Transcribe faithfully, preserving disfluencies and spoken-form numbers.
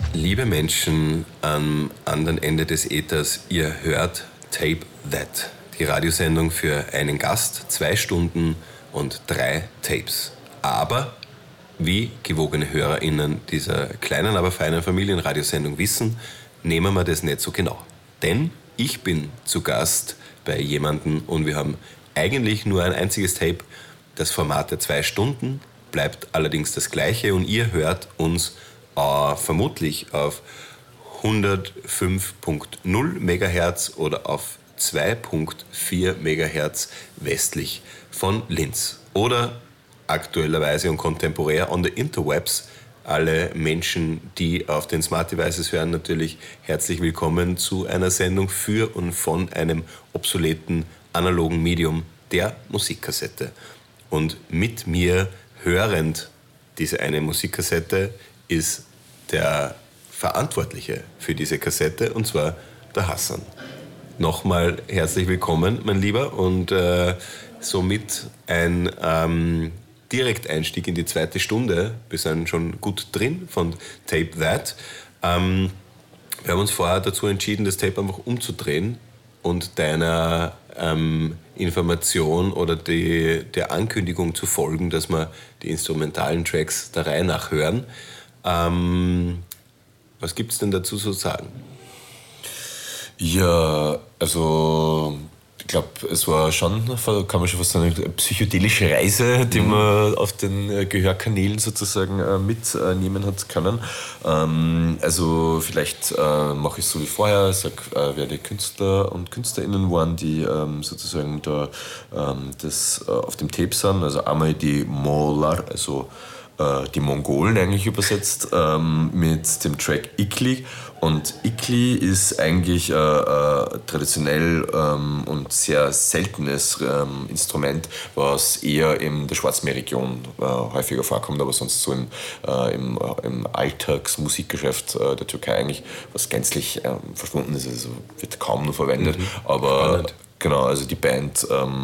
Liebe Menschen am anderen Ende des Äthers, ihr hört Tape That, die Radiosendung für einen Gast, zwei Stunden und drei Tapes. Aber, wie gewogene HörerInnen dieser kleinen, aber feinen Familienradiosendung wissen, nehmen wir das nicht so genau. Denn ich bin zu Gast bei jemandem und wir haben eigentlich nur ein einziges Tape. Das Format der zwei Stunden bleibt allerdings das gleiche und ihr hört uns äh, vermutlich auf hundertfünf Komma null Megahertz oder auf zwei Komma vier Megahertz westlich von Linz. Oder aktuellerweise und kontemporär on the interwebs. Alle Menschen, die auf den Smart Devices hören, natürlich herzlich willkommen zu einer Sendung für und von einem obsoleten analogen Medium, der Musikkassette. Und mit mir hörend diese eine Musikkassette ist der Verantwortliche für diese Kassette, und zwar der Hassan. Nochmal herzlich willkommen, mein Lieber, und äh, somit ein ähm, Direkteinstieg in die zweite Stunde. Wir sind schon gut drin von Tape That. Ähm, wir haben uns vorher dazu entschieden, das Tape einfach umzudrehen und deiner ähm, Information oder die, der Ankündigung zu folgen, dass wir die instrumentalen Tracks der Reihe nach hören. Ähm, was gibt es denn dazu zu sagen? Ja, also ich glaube, es war schon, kann man schon fast sagen, eine psychedelische Reise, die mhm. man auf den Gehörkanälen sozusagen mitnehmen hat können. Ähm, also vielleicht äh, mache ich es so wie vorher, sage, äh, wer die Künstler und KünstlerInnen waren, die ähm, sozusagen da ähm, das äh, auf dem Tape sind. Also einmal die Molar, also äh, die Mongolen eigentlich übersetzt, ähm, mit dem Track Ikli. Und Ikli ist eigentlich ein äh, äh, traditionell ähm, und sehr seltenes ähm, Instrument, was eher in der Schwarzmeerregion äh, häufiger vorkommt, aber sonst so in, äh, im, äh, im Alltagsmusikgeschäft äh, der Türkei eigentlich was gänzlich äh, verschwunden ist. Also wird kaum noch verwendet. Mhm. Aber Spannend. Genau, also die Band ähm,